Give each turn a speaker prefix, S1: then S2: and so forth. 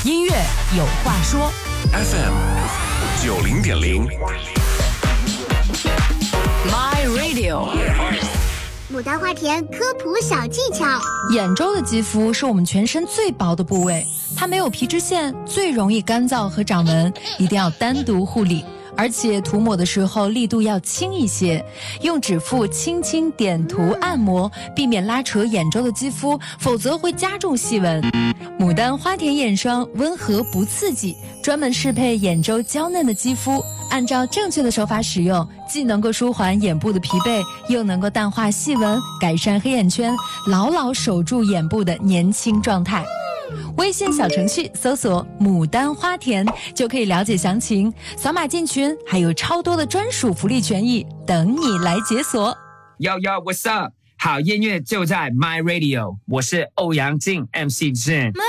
S1: 音乐有话说
S2: FM 90.0
S1: My Radio。
S3: 牡丹花田科普小技巧。
S1: 眼周的肌肤是我们全身最薄的部位，它没有皮脂腺，最容易干燥和长纹，一定要单独护理。而且涂抹的时候力度要轻一些，用指腹轻轻点涂按摩，避免拉扯眼周的肌肤，否则会加重细纹。牡丹花田眼霜温和不刺激，专门适配眼周娇嫩的肌肤，按照正确的手法使用，既能够舒缓眼部的疲惫，又能够淡化细纹，改善黑眼圈，牢牢守住眼部的年轻状态。微信小程序搜索牡丹花田就可以了解详情，扫码进群还有超多的专属福利权益等你来解锁。
S4: Yo Yo What's up， 好音乐就在 My Radio， 我是欧阳靖 MC Jin。